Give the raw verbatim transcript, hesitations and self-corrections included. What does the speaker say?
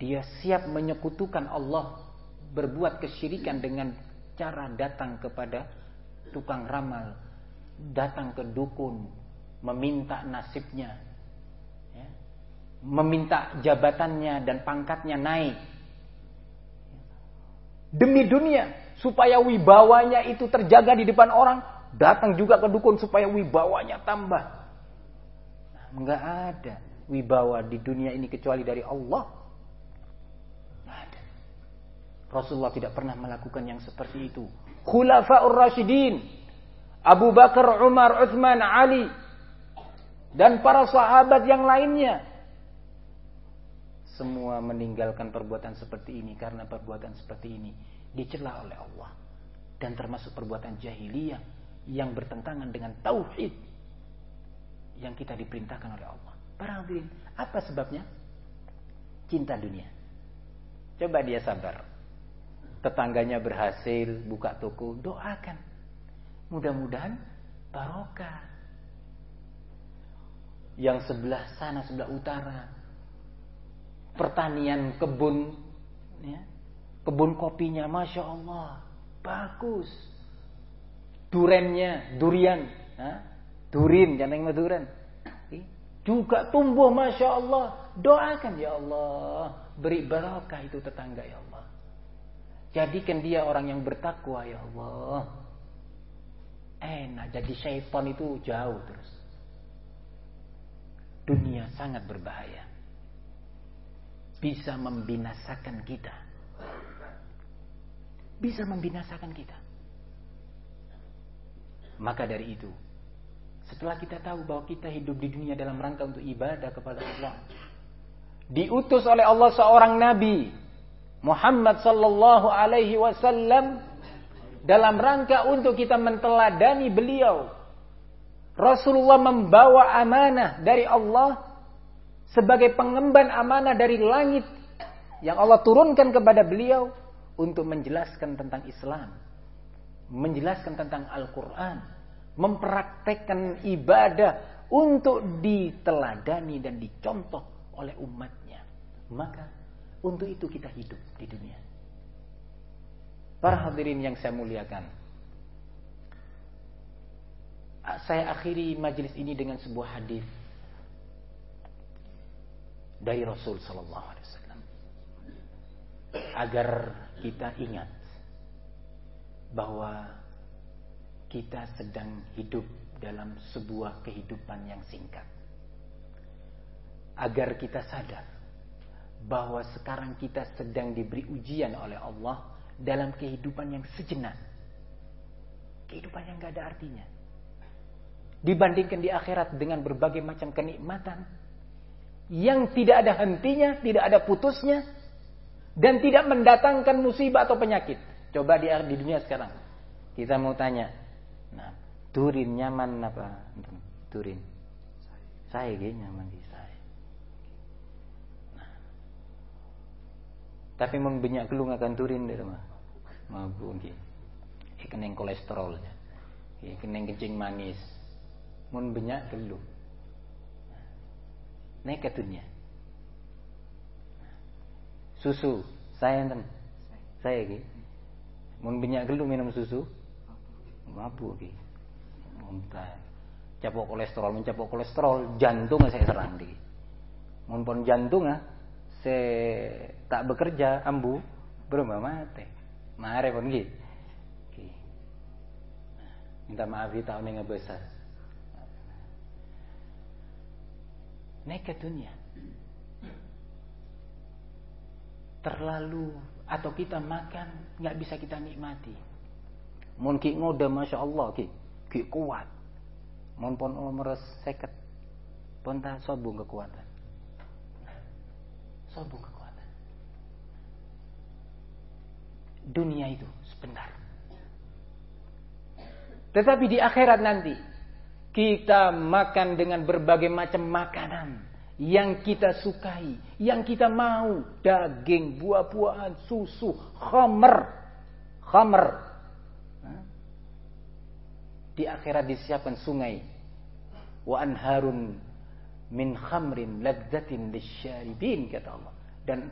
Dia siap menyekutukan Allah, berbuat kesyirikan dengan cara datang kepada tukang ramal, datang ke dukun, meminta nasibnya, ya, meminta jabatannya dan pangkatnya naik demi dunia, supaya wibawanya itu terjaga di depan orang. Datang juga ke dukun supaya wibawanya tambah. Nah, enggak ada wibawa di dunia ini kecuali dari Allah. Enggak ada. Rasulullah tidak pernah melakukan yang seperti itu. Khulafaur Rasyidin, Abu Bakar, Umar, Utsman, Ali, dan para sahabat yang lainnya, semua meninggalkan perbuatan seperti ini karena perbuatan seperti ini dicela oleh Allah, dan termasuk perbuatan jahiliyah yang bertentangan dengan tauhid yang kita diperintahkan oleh Allah. Para hadirin, apa sebabnya? Cinta dunia. Coba dia sabar. Tetangganya berhasil buka toko, doakan. Mudah-mudahan barokah. Yang sebelah sana, sebelah utara, pertanian kebun, ya, kebun kopinya, masya Allah, bagus. Durennya, durian, ha? Durin, jangan yang durian, juga tumbuh, masya Allah. Doakan, ya Allah, beri barakah itu tetangga, ya Allah. Jadikan dia orang yang bertakwa, ya Allah. Enak, jadi syaitan itu jauh terus. Dunia sangat berbahaya, bisa membinasakan kita, bisa membinasakan kita. Maka dari itu, setelah kita tahu bahwa kita hidup di dunia dalam rangka untuk ibadah kepada Allah, diutus oleh Allah seorang Nabi Muhammad sallallahu alaihi wasallam dalam rangka untuk kita menteladani beliau. Rasulullah membawa amanah dari Allah sebagai pengemban amanah dari langit yang Allah turunkan kepada beliau untuk menjelaskan tentang Islam, menjelaskan tentang Al-Quran, mempraktekkan ibadah untuk diteladani dan dicontoh oleh umatnya. Maka untuk itu kita hidup di dunia. Para hadirin yang saya muliakan, saya akhiri majelis ini dengan sebuah hadis dari Rasul sallallahu alaihi wasallam agar kita ingat bahwa kita sedang hidup dalam sebuah kehidupan yang singkat. Agar kita sadar bahwa sekarang kita sedang diberi ujian oleh Allah dalam kehidupan yang sejenak, kehidupan yang gak ada artinya, dibandingkan di akhirat dengan berbagai macam kenikmatan yang tidak ada hentinya, tidak ada putusnya, dan tidak mendatangkan musibah atau penyakit. Coba di, di dunia sekarang kita mau tanya, nah, turin nyaman apa? Turin saya gini nyaman di saya. Nah, tapi membenyak gelung akan turin di rumah mabuk gitu, keneng kolesterolnya, keneng kencing manis, mun benyak gelung, naik ke dunia. Susu saya enten, saya gitu, mun benyak gelung minum susu, mabuk gitu, muntah, capok kolesterol, mencapok kolesterol, jantung saya serang di, mun pon jantung ah, saya tak bekerja, ambu, berubah mati. Mare pun gitu. Minta maaf di tahun yang besar. Naik ke dunia. Terlalu atau kita makan nggak bisa kita nikmati. Mun ki ngode masya Allah ki, ki kuat. Mun pon umur seket, pon ta sobung kekuatan. Sobung kekuatan. Dunia itu sebentar. Tetapi di akhirat nanti kita makan dengan berbagai macam makanan yang kita sukai, yang kita mau, daging, buah-buahan, susu, khamr, khamr. Di akhirat disiapkan sungai, wa anharun min khamrin ladzatin lisyaribin, kata Allah, dan